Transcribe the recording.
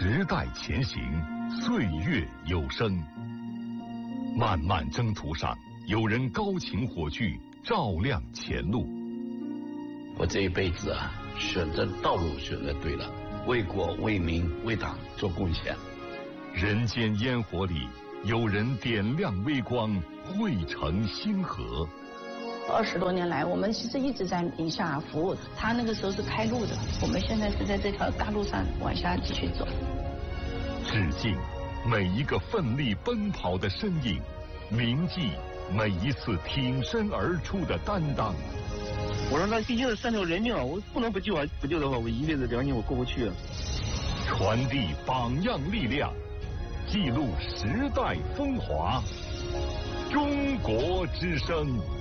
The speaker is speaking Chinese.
时代前行，岁月有声。漫漫征途上，有人高擎火炬，照亮前路。 我这一辈子啊，选择道路选择对了，为国为民为党做贡献。 人间烟火里，有人点亮微光，汇成星河。 20多年来，我们其实一直在宁夏服务。他那个时候是开路的，我们现在是在这条大路上往下继续走。 致敬每一个奋力奔跑的身影，铭记每一次挺身而出的担当。 我说那毕竟是3条人命啊，我不能不救啊！不救的话，我一辈子良心我过不去啊！ 传递榜样力量，记录时代风华。中国之声。